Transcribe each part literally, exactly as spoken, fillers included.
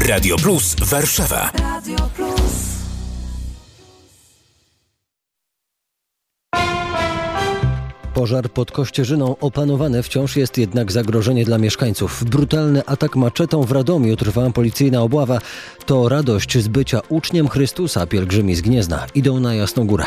Radio Plus Warszawa. Radio Plus. Pożar pod Kościerzyną opanowany, wciąż jest jednak zagrożenie dla mieszkańców. Brutalny atak maczetą w Radomiu, trwa policyjna obława. To radość z bycia uczniem Chrystusa. Pielgrzymi z Gniezna idą na Jasną Górę.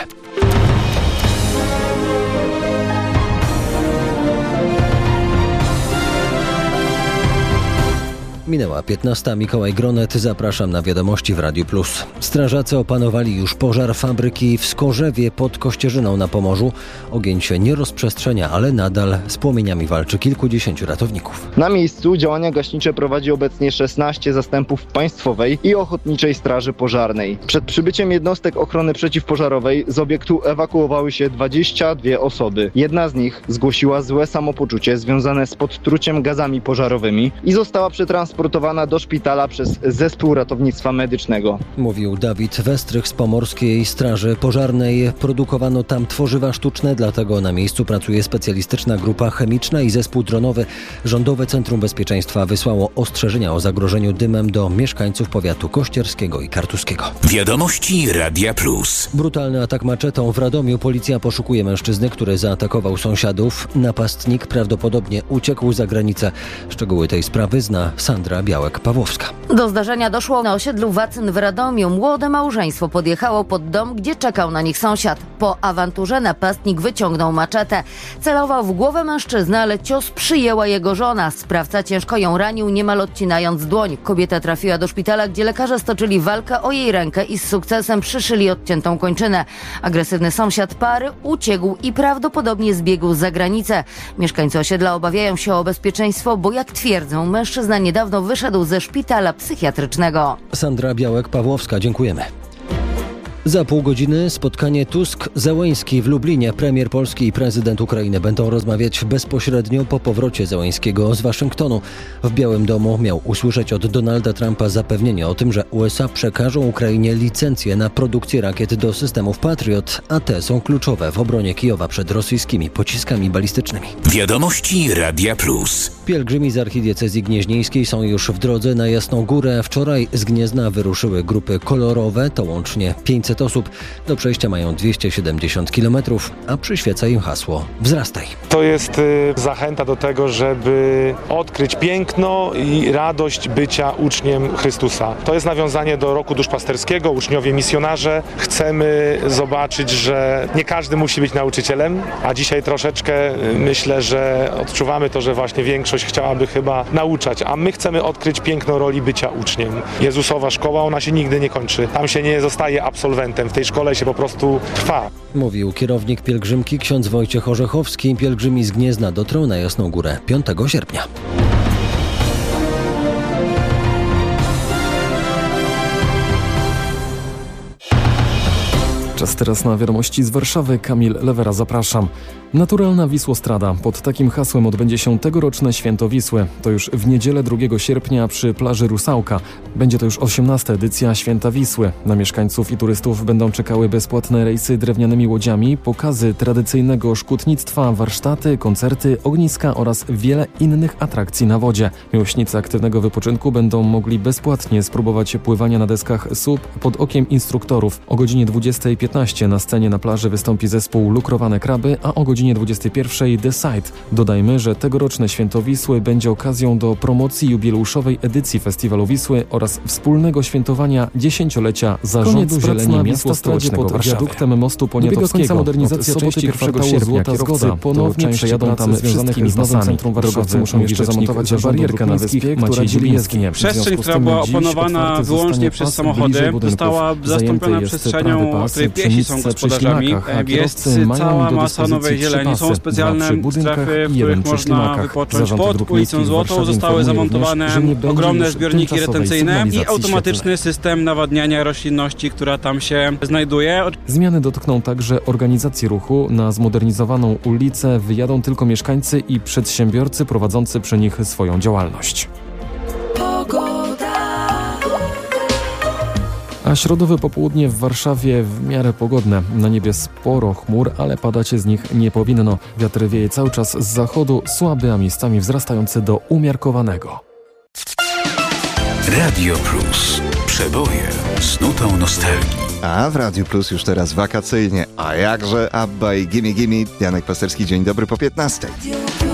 Minęła piętnasta. Mikołaj Gronet. Zapraszam na wiadomości w Radiu Plus. Strażacy opanowali już pożar fabryki w Skorzewie pod Kościerzyną na Pomorzu. Ogień się nie rozprzestrzenia, ale nadal z płomieniami walczy kilkudziesięciu ratowników. Na miejscu działania gaśnicze prowadzi obecnie szesnaście zastępów Państwowej i Ochotniczej Straży Pożarnej. Przed przybyciem jednostek ochrony przeciwpożarowej z obiektu ewakuowały się dwadzieścia dwie osoby. Jedna z nich zgłosiła złe samopoczucie związane z podtruciem gazami pożarowymi i została przetransportowana do szpitala przez zespół ratownictwa medycznego. Mówił Dawid Westrych z Pomorskiej Straży Pożarnej. Produkowano tam tworzywa sztuczne, dlatego na miejscu pracuje specjalistyczna grupa chemiczna i zespół dronowy. Rządowe Centrum Bezpieczeństwa wysłało ostrzeżenia o zagrożeniu dymem do mieszkańców powiatu kościerskiego i kartuskiego. Wiadomości Radia Plus. Brutalny atak maczetą w Radomiu. Policja poszukuje mężczyzny, który zaatakował sąsiadów. Napastnik prawdopodobnie uciekł za granicę. Szczegóły tej sprawy zna Sandra Białek-Pawłowska. Do zdarzenia doszło na osiedlu Wacyn w Radomiu. Młode małżeństwo podjechało pod dom, gdzie czekał na nich sąsiad. Po awanturze napastnik wyciągnął maczetę. Celował w głowę mężczyzny, ale cios przyjęła jego żona. Sprawca ciężko ją ranił, niemal odcinając dłoń. Kobieta trafiła do szpitala, gdzie lekarze stoczyli walkę o jej rękę i z sukcesem przyszyli odciętą kończynę. Agresywny sąsiad pary uciekł i prawdopodobnie zbiegł za granicę. Mieszkańcy osiedla obawiają się o bezpieczeństwo, bo jak twierdzą, mężczyzna niedawno wyszedł ze szpitala psychiatrycznego. Sandra Białek-Pawłowska, dziękujemy. Za pół godziny spotkanie Tusk-Zełeński w Lublinie. Premier Polski i prezydent Ukrainy będą rozmawiać bezpośrednio po powrocie Zełeńskiego z Waszyngtonu. W Białym Domu miał usłyszeć od Donalda Trumpa zapewnienie o tym, że U S A przekażą Ukrainie licencję na produkcję rakiet do systemów Patriot, a te są kluczowe w obronie Kijowa przed rosyjskimi pociskami balistycznymi. Wiadomości Radia Plus. Pielgrzymi z archidiecezji gnieźnieńskiej są już w drodze na Jasną Górę. Wczoraj z Gniezna wyruszyły grupy kolorowe, to łącznie pięćset osób. Do przejścia mają dwieście siedemdziesiąt kilometrów, a przyświeca im hasło Wzrastaj. To jest y, zachęta do tego, żeby odkryć piękno i radość bycia uczniem Chrystusa. To jest nawiązanie do roku duszpasterskiego, uczniowie misjonarze. Chcemy zobaczyć, że nie każdy musi być nauczycielem, a dzisiaj troszeczkę y, myślę, że odczuwamy to, że właśnie większość chciałaby chyba nauczać, a my chcemy odkryć piękno roli bycia uczniem. Jezusowa szkoła, ona się nigdy nie kończy. Tam się nie zostaje absolwentem. W tej szkole się po prostu trwa. Mówił kierownik pielgrzymki ksiądz Wojciech Orzechowski. Pielgrzymi z Gniezna dotrą na Jasną Górę piątego sierpnia. Czas teraz na wiadomości z Warszawy. Kamil Lewera, zapraszam. Naturalna Wisłostrada. Pod takim hasłem odbędzie się tegoroczne Święto Wisły. To już w niedzielę drugiego sierpnia przy plaży Rusałka. Będzie to już osiemnasta edycja Święta Wisły. Na mieszkańców i turystów będą czekały bezpłatne rejsy drewnianymi łodziami, pokazy tradycyjnego szkutnictwa, warsztaty, koncerty, ogniska oraz wiele innych atrakcji na wodzie. Miłośnicy aktywnego wypoczynku będą mogli bezpłatnie spróbować pływania na deskach S U P pod okiem instruktorów. O godzinie dwudziestej piętnaście na scenie na plaży wystąpi zespół Lukrowane Kraby, a o godzinie dwudziestej pierwszej The Side. Dodajmy, że tegoroczne Święto Wisły będzie okazją do promocji jubileuszowej edycji Festiwalu Wisły oraz wspólnego świętowania dziesięciolecia zarządu zieleni miasta stołecznego pod wiaduktem mostu Poniatowskiego. Modernizacja części pierwszego sierpnia. Kierowcy ponownie przejadą tam wszystkimi pasami. Drogowcy muszą jeszcze zamontować barierkę na wyspie, która dzieli jezdnię. Przestrzeń, która była opanowana wyłącznie przez samochody, została zastąpiona przestrzenią, o której piesi są gospodarzami. Jest cała masa nowej zieleni. Są specjalne strefy, w których można wypocząć. Pod ulicą Złotą zostały zamontowane ogromne zbiorniki retencyjne i automatyczny system nawadniania roślinności, która tam się znajduje. Zmiany dotkną także organizacji ruchu. Na zmodernizowaną ulicę wyjadą tylko mieszkańcy i przedsiębiorcy prowadzący przy nich swoją działalność. A środowe popołudnie w Warszawie w miarę pogodne. Na niebie sporo chmur, ale padać z nich nie powinno. Wiatr wieje cały czas z zachodu, słaby, a miejscami wzrastający do umiarkowanego. Radio Plus. Przeboje z nutą nostalgii. A w Radiu Plus już teraz wakacyjnie. A jakże Abba i Gimme Gimme. Janek Pasterski, dzień dobry po piętnastej.